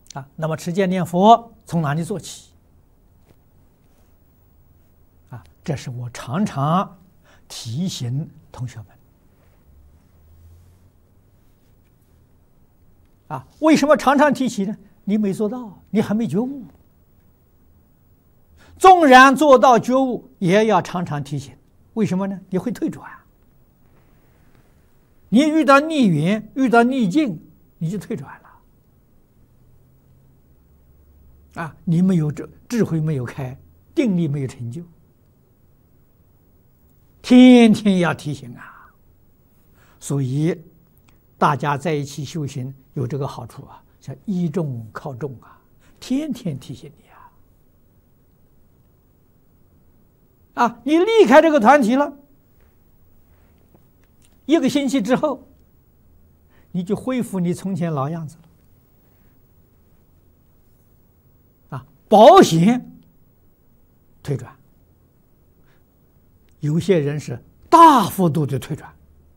那么持戒念佛从哪里做起？这是我常常提醒同学们。为什么常常提醒呢？你没做到，你还没觉悟。纵然做到觉悟，也要常常提醒。为什么呢？你会退转。你遇到逆缘，遇到逆境，你就退转了。你没有智慧没有开，定力没有成就，天天要提醒啊。所以大家在一起修行有这个好处啊，叫依众靠众啊，天天提醒你你离开这个团体了，1个星期之后，你就恢复你从前老样子了。保险退转，有些人是大幅度的退转。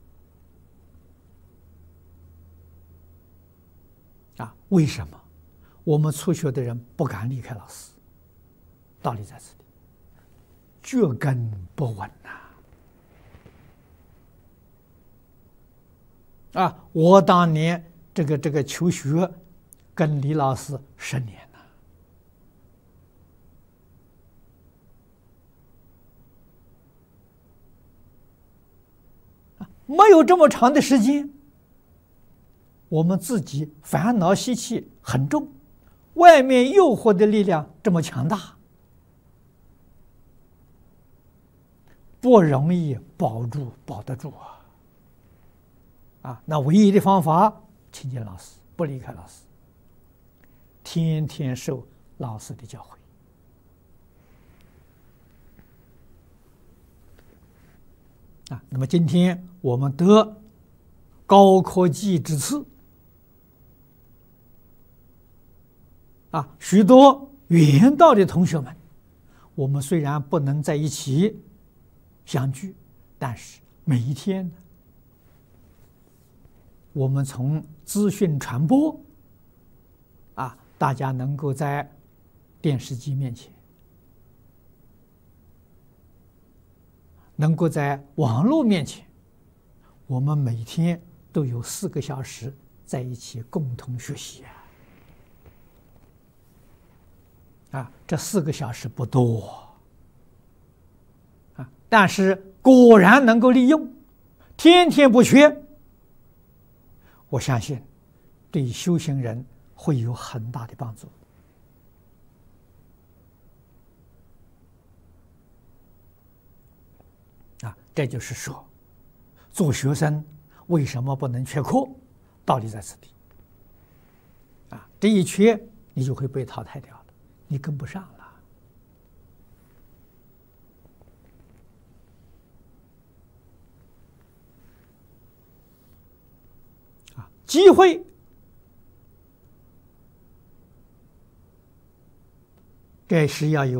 为什么？我们初学的人不敢离开老师，道理在此地，脚跟不稳我当年这个求学，跟李老师10年了，没有这么长的时间。我们自己烦恼习气很重，外面诱惑的力量这么强大，不容易保得住那唯一的方法，亲近老师，不离开老师，天天受老师的教诲。那么今天我们得高科技之赐许多远道的同学们，我们虽然不能在一起相聚，但是每一天我们从资讯传播大家能够在电视机面前，能够在网络面前，我们每天都有4个小时在一起共同学习这4个小时不多但是果然能够利用，天天不缺，我相信对修行人会有很大的帮助这就是说，做学生为什么不能缺课？道理在此地这一缺，你就会被淘汰掉了，你跟不上了机会这是要有